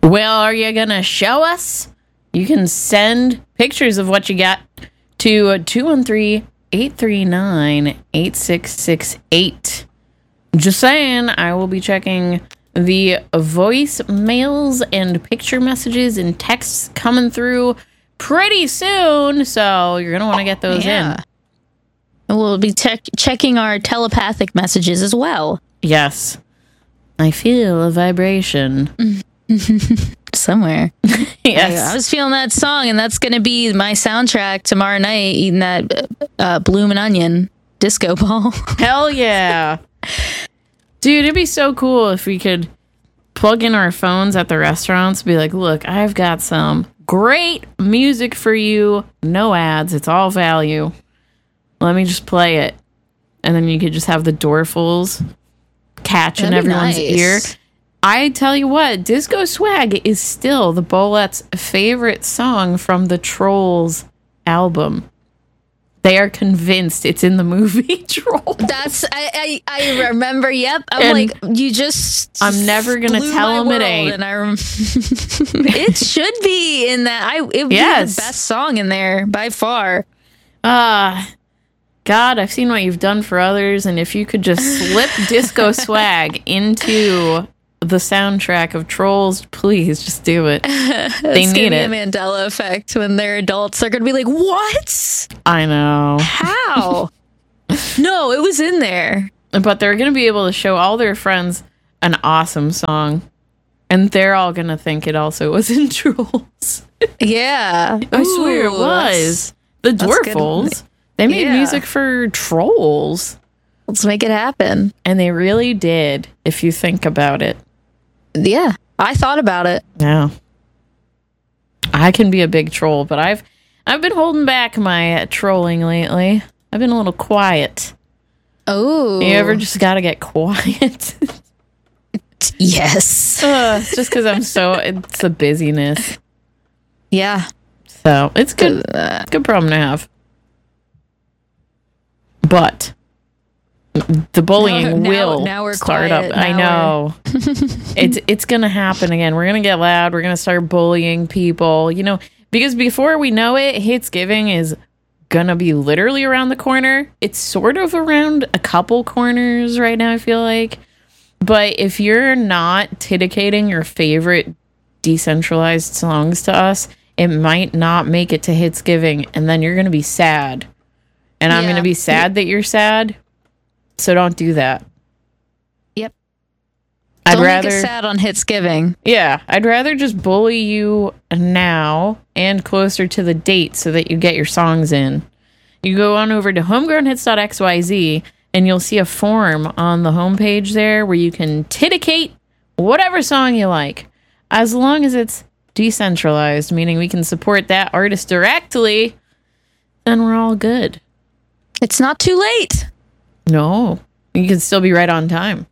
Well, are you going to show us? You can send pictures of what you got to 213-839-8668. Just saying, I will be checking the voicemails and picture messages and texts coming through pretty soon, so you're going to want to get those in. We'll be checking our telepathic messages as well. Yes. I feel a vibration. Somewhere. Yes. I was feeling that song, and that's going to be my soundtrack tomorrow night, eating that Bloomin' Onion disco ball. Hell yeah. Dude, it'd be so cool if we could plug in our phones at the restaurants, be like, look, I've got some great music for you. No ads. It's all value. Let me just play it. And then you could just have the doorfuls catching everyone's ear. I tell you what, Disco Swag is still the Bolettes' favorite song from the Trolls album. They are convinced it's in the movie Trolls. That's I remember. Yep, I'm I'm never gonna tell them it ain't. And it should be in that. It would be the best song in there by far. God, I've seen what you've done for others, and if you could just slip Disco Swag into the soundtrack of Trolls, please just do it. They need it. A Mandela effect when they're adults. They're gonna be like, "What? I know. How? No, it was in there." But they're gonna be able to show all their friends an awesome song, and they're all gonna think it also was in Trolls. Yeah, I swear it was. The Dwarfles. They made music for Trolls. Let's make it happen. And they really did, if you think about it. Yeah, I thought about it. Yeah. I can be a big troll, but I've been holding back my trolling lately. I've been a little quiet. Oh. You ever just gotta get quiet? Yes. It's just because it's the busyness. Yeah. So it's good. Good problem to have. But the bullying will start quiet. up. I know. It's gonna happen again. We're gonna get loud. We're gonna start bullying people. Because before we know it, Hitsgiving is gonna be literally around the corner. It's sort of around a couple corners right now, I feel like. But if you're not dedicating your favorite decentralized songs to us, it might not make it to Hitsgiving, and then you're gonna be sad. And I'm going to be sad that you're sad. So don't do that. Yep. Don't make us sad on Hitsgiving. Yeah. I'd rather just bully you now and closer to the date so that you get your songs in. You go on over to homegrownhits.xyz and you'll see a form on the homepage there where you can dedicate whatever song you like. As long as it's decentralized, meaning we can support that artist directly, then we're all good. It's not too late. No, you can still be right on time.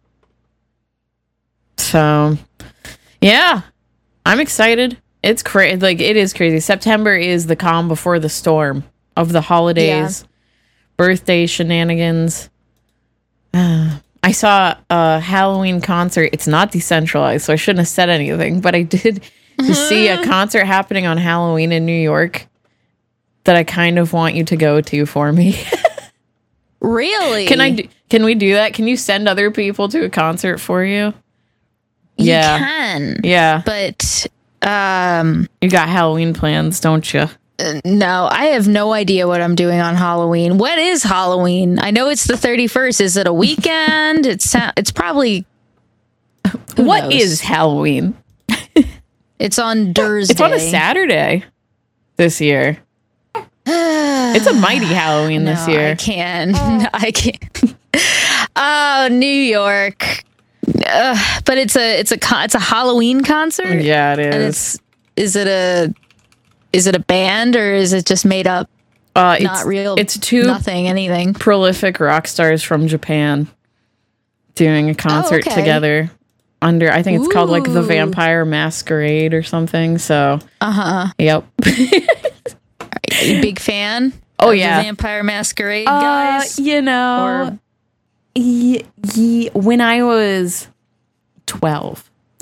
So, yeah, I'm excited. It's crazy. Like, it is crazy. September is the calm before the storm of the holidays, birthday shenanigans. I saw a Halloween concert. It's not decentralized, so I shouldn't have said anything, but I did see a concert happening on Halloween in New York that I kind of want you to go to for me. Really? Can we do that? Can you send other people to a concert for you? You can. Yeah. But you got Halloween plans, don't you? No, I have no idea what I'm doing on Halloween. When is Halloween? I know it's the 31st. Is it a weekend? It's probably What is Halloween? It's on Thursday. It's on a Saturday this year. It's a mighty Halloween this year. I can't. Oh, New York. But it's a Halloween concert. Yeah, it is. And is it a band or is it just made up? Not real. It's anything. Prolific rock stars from Japan doing a concert together under. I think it's called like the Vampire Masquerade or something. So. Yep. Are you a big fan? Oh, yeah. The Vampire Masquerade guys? When I was 12,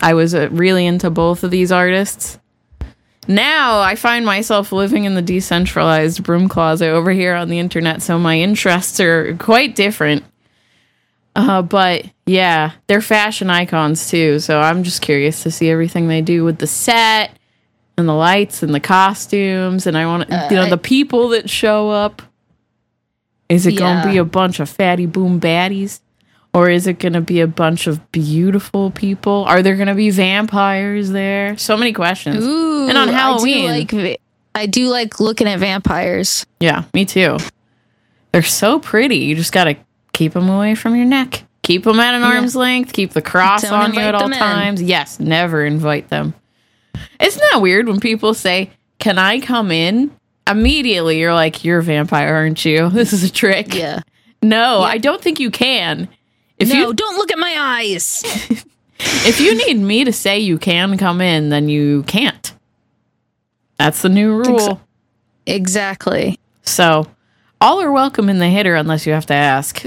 I was really into both of these artists. Now I find myself living in the decentralized broom closet over here on the internet, so my interests are quite different. But yeah, they're fashion icons too, so I'm just curious to see everything they do with the set and the lights and the costumes, and I want the people that show up. Is it going to be a bunch of fatty boom baddies? Or is it going to be a bunch of beautiful people? Are there going to be vampires there? So many questions. Ooh, and on Halloween. I do like looking at vampires. Yeah, me too. They're so pretty. You just got to keep them away from your neck. Keep them at an arm's length. Keep the cross on you at all times. Yes, never invite them. Isn't that weird when people say, "Can I come in?" Immediately, you're like, "You're a vampire, aren't you? This is a trick." Yeah. No, I don't think you can. Don't look at my eyes. If you need me to say you can come in, then you can't. That's the new rule. Exactly. So, all are welcome in the hitter unless you have to ask.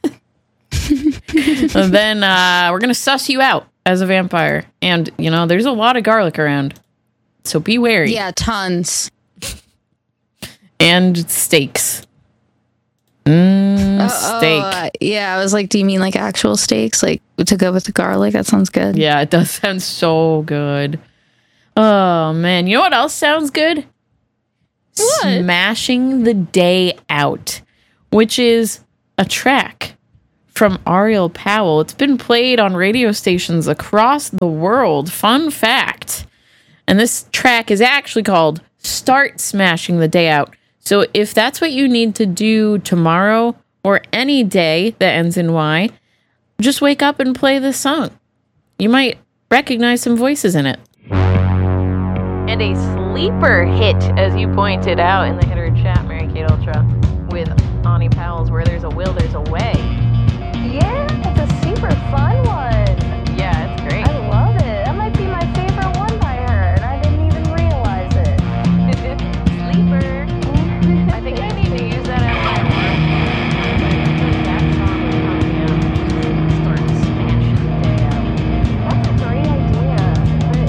And then we're going to suss you out as a vampire. And, there's a lot of garlic around. So be wary. Yeah, tons. And steaks. Steak. Yeah, I was like, do you mean like actual steaks? Like to go with the garlic? That sounds good. Yeah, it does sound so good. Oh, man. You know what else sounds good? What? Smashing the Day Out, which is a track from Ariel Powell. It's been played on radio stations across the world. Fun fact. And this track is actually called Start Smashing the Day Out. So if that's what you need to do tomorrow or any day that ends in Y, just wake up and play this song. You might recognize some voices in it. And a sleeper hit, as you pointed out in the hitter chat, Mary Kate Ultra.